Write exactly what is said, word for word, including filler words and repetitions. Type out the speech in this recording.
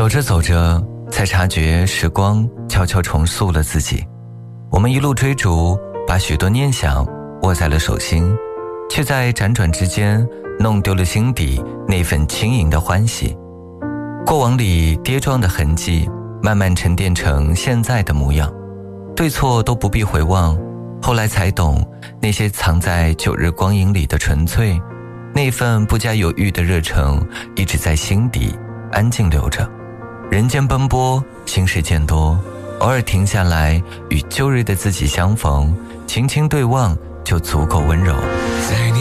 走着走着，才察觉时光悄悄重塑了自己。我们一路追逐，把许多念想握在了手心，却在辗转之间弄丢了心底那份轻盈的欢喜。过往里跌撞的痕迹慢慢沉淀成现在的模样，对错都不必回望，后来才懂，那些藏在旧日光影里的纯粹，那份不加犹豫的热诚，一直在心底安静留着。人间奔波，心事渐多，偶尔停下来与旧日的自己相逢，轻轻对望，就足够温柔。